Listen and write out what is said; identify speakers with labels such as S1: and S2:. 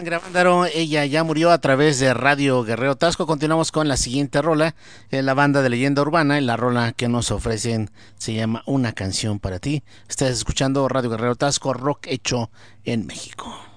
S1: Sangre Vándaro, ella ya murió a través de Radio Guerrero Tasco. Continuamos con la siguiente rola, la banda de leyenda urbana, y la rola que nos ofrecen se llama Una canción para ti. Estás escuchando Radio Guerrero Tasco, rock hecho en México.